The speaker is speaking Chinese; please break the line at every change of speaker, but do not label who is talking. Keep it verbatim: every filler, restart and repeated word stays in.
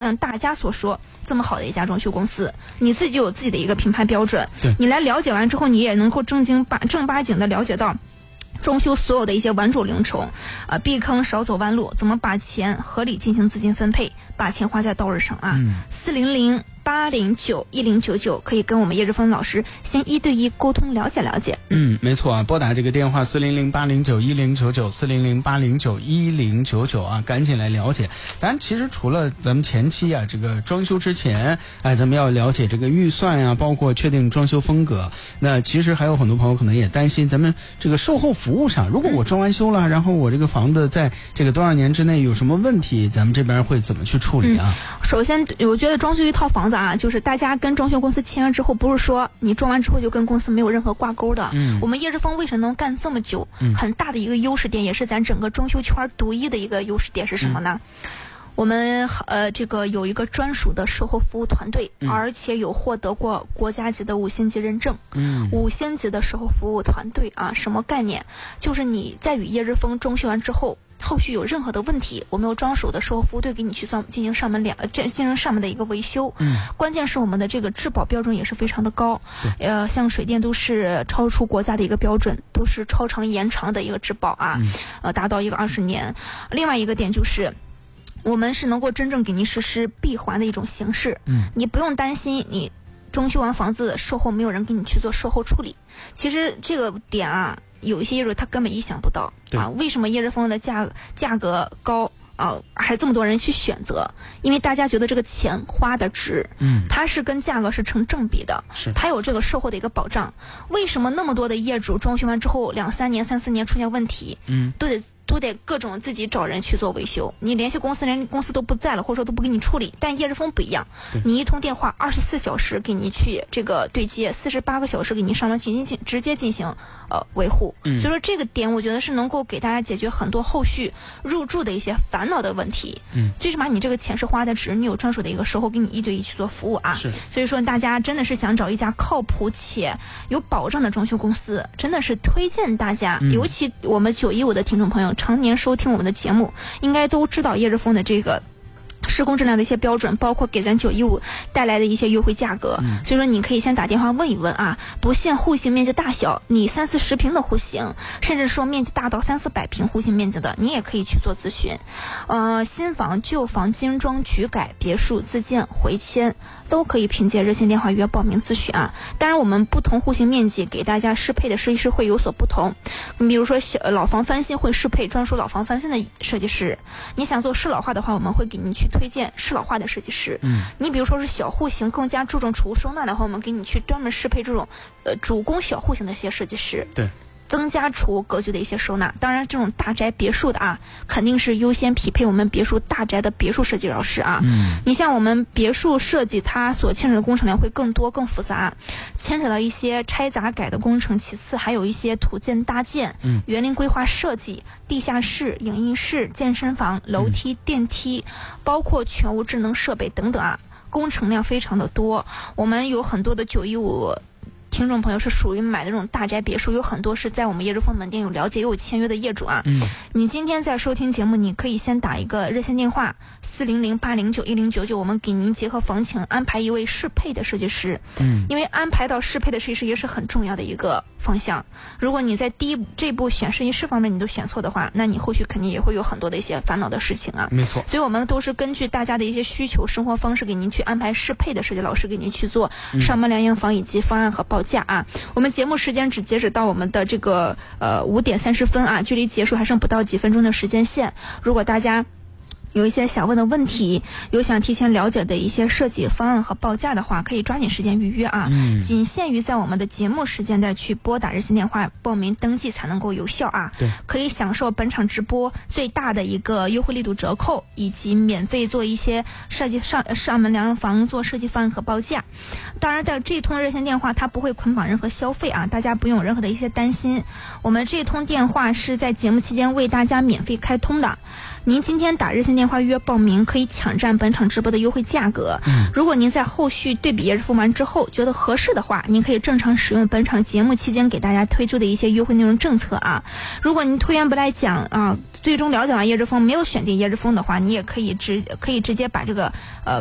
众大家所说这么好的一家装修公司，你自己有自己的一个评判标准，你来了解完之后，你也能够正经八正八经的了解到装修所有的一些挽主流程，啊、呃，避坑少走弯路，怎么把钱合理进行资金分配，把钱花在刀刃上啊。四零零八零九一零九九可以跟我们叶志峰老师先一对一沟通了解了解。
嗯，没错啊，拨打这个电话四零零八零九一零九九四零零八零九一零九九啊，赶紧来了解。当然，其实除了咱们前期啊，这个装修之前，哎，咱们要了解这个预算呀、啊，包括确定装修风格。那其实还有很多朋友可能也担心，咱们这个售后服务上，如果我装完修了，然后我这个房子在这个多少年之内有什么问题，咱们这边会怎么去处理啊？
嗯、首先，我觉得装修一套房子啊，就是大家跟装修公司签了之后，不是说你装完之后就跟公司没有任何挂钩的。嗯，我们叶志峰为什么能干这么久？嗯，很大的一个优势点，也是咱整个装修圈独一的一个优势点是什么呢？嗯，我们呃这个有一个专属的售后服务团队，嗯、而且有获得过国家级的五星级认证。嗯，五星级的售后服务团队啊，什么概念？就是你在与叶志峰装修完之后，后续有任何的问题，我们有专属的售后服务队给你去上进行上门两进行上门的一个维修。嗯，关键是我们的这个质保标准也是非常的高，呃，像水电都是超出国家的一个标准，都是超长延长的一个质保啊，嗯、呃，达到一个二十年。另外一个点就是，我们是能够真正给您实施闭环的一种形式。嗯，你不用担心你装修完房子售后没有人给你去做售后处理。其实这个点啊，有一些业主他根本意想不到啊，为什么叶志峰的价价格高啊，还这么多人去选择？因为大家觉得这个钱花的值，嗯，它是跟价格是成正比的，是它有这个售后的一个保障。为什么那么多的业主装修完之后两三年、三四年出现问题，嗯，都得都得各种自己找人去做维修，你联系公司，人公司都不在了，或者说都不给你处理。但叶志峰不一样，你一通电话二十四小时给你去这个对接，四十八个小时给你上门进行直接进行呃维护。嗯，所以说这个点我觉得是能够给大家解决很多后续入住的一些烦恼的问题。嗯，最起码你这个钱是花的值，你有专属的一个售后给你一对一去做服务啊。是，所以说大家真的是想找一家靠谱且有保障的装修公司，真的是推荐大家，嗯、尤其我们九一五的听众朋友。常年收听我们的节目，应该都知道叶志峰的这个施工质量的一些标准，包括给咱九一五带来的一些优惠价格。嗯、所以说你可以先打电话问一问啊，不限户型面积大小，你三四十平的户型，甚至说面积大到三四百平户型面积的，你也可以去做咨询。呃，新房、旧房、精装、局改、别墅、自建、回迁，都可以凭借热线电话预约报名咨询啊。当然，我们不同户型面积给大家适配的设计师会有所不同。你比如说小老房翻新会适配专属老房翻新的设计师，你想做适老化的话，我们会给你去推荐适老化的设计师。嗯，你比如说是小户型更加注重储物收纳的话，我们给你去专门适配这种呃主攻小户型的一些设计师。对。增加储物格局的一些收纳，当然这种大宅别墅的啊，肯定是优先匹配我们别墅大宅的别墅设计老师啊。嗯，你像我们别墅设计，它所牵扯的工程量会更多更复杂，牵扯到一些拆杂改的工程，其次还有一些土建搭建、嗯、园林规划设计、地下室、影音室、健身房、楼梯、电梯，包括全屋智能设备等等啊，工程量非常的多。我们有很多的九一五。听众朋友是属于买的这种大宅别墅，有很多是在我们叶志峰门店有了解又有签约的业主啊。嗯，你今天在收听节目，你可以先打一个热线电话四零零八零九一零九九，我们给您结合房情安排一位适配的设计师。嗯，因为安排到适配的设计师也是很重要的一个方向。如果你在第一这步选设计师方面你都选错的话，那你后续肯定也会有很多的一些烦恼的事情啊。没错，所以我们都是根据大家的一些需求、生活方式，给您去安排适配的设计老师给您去做上门量样房以及方案和报价啊。我们节目时间只截止到我们的这个呃五点三十分啊，距离结束还剩不到几分钟的时间线。如果大家有一些想问的问题，有想提前了解的一些设计方案和报价的话，可以抓紧时间预约啊。嗯，仅限于在我们的节目时间再去拨打热线电话报名登记才能够有效啊。对，可以享受本场直播最大的一个优惠力度折扣，以及免费做一些设计上上门量房做设计方案和报价。当然的，这一通热线电话它不会捆绑任何消费啊，大家不用有任何的一些担心。我们这通电话是在节目期间为大家免费开通的。您今天打热线电话预约报名，可以抢占本场直播的优惠价格。嗯，如果您在后续对比叶志峰完之后觉得合适的话，您可以正常使用本场节目期间给大家推出的一些优惠内容政策啊。如果您推荐不来讲啊，最终了解完叶志峰没有选定叶志峰的话，你也可以直可以直接把这个呃